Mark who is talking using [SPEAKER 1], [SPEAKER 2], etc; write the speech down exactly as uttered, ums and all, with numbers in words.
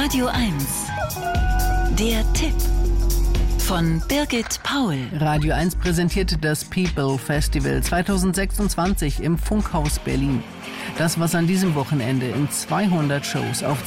[SPEAKER 1] Radio eins. Der Tipp von Birgit Paul.
[SPEAKER 2] Radio eins präsentierte das People Festival zwanzig sechsundzwanzig im Funkhaus Berlin. Das, was an diesem Wochenende in zweihundert Shows auf